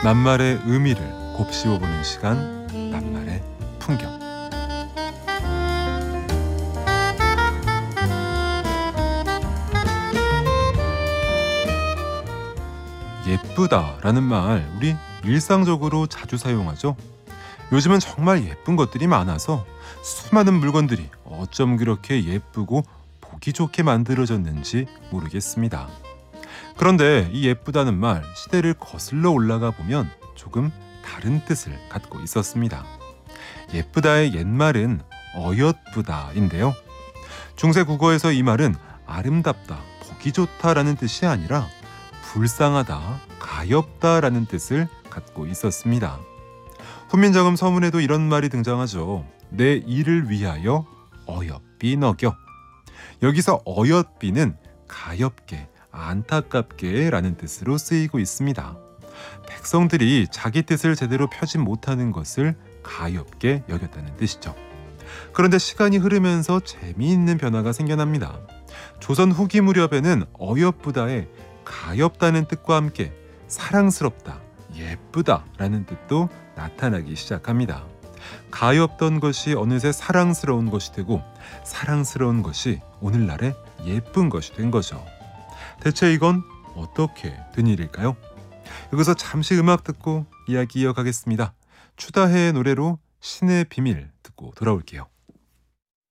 낱말의 의미를 곱씹어보는 시간, 낱말의 풍경. 예쁘다라는 말, 우리 일상적으로 자주 사용하죠. 요즘은 정말 예쁜 것들이 많아서 수많은 물건들이 어쩜 그렇게 예쁘고 보기 좋게 만들어졌는지 모르겠습니다. 그런데 이 예쁘다는 말, 시대를 거슬러 올라가 보면 조금 다른 뜻을 갖고 있었습니다. 예쁘다의 옛말은 어여쁘다인데요. 중세 국어에서 이 말은 아름답다, 보기 좋다라는 뜻이 아니라 불쌍하다, 가엾다라는 뜻을 갖고 있었습니다. 훈민정음 서문에도 이런 말이 등장하죠. 내 일을 위하여 어여삐 너겨. 여기서 어여삐는 가엾게, 안타깝게 라는 뜻으로 쓰이고 있습니다. 백성들이 자기 뜻을 제대로 펴지 못하는 것을 가엾게 여겼다는 뜻이죠. 그런데 시간이 흐르면서 재미있는 변화가 생겨납니다. 조선 후기 무렵에는 어여쁘다에 가엾다는 뜻과 함께 사랑스럽다, 예쁘다 라는 뜻도 나타나기 시작합니다. 가엾던 것이 어느새 사랑스러운 것이 되고, 사랑스러운 것이 오늘날의 예쁜 것이 된 거죠. 대체 이건 어떻게 된 일일까요? 여기서 잠시 음악 듣고 이야기 이어가겠습니다. 추다해의 노래로 신의 비밀 듣고 돌아올게요.